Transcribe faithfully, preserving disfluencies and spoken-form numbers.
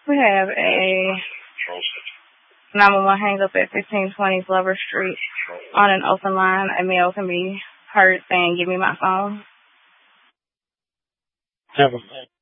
We have a nine one one hang up at fifteen twenty Glover Street on an open line. A male can be heard saying, "Give me my phone." Have a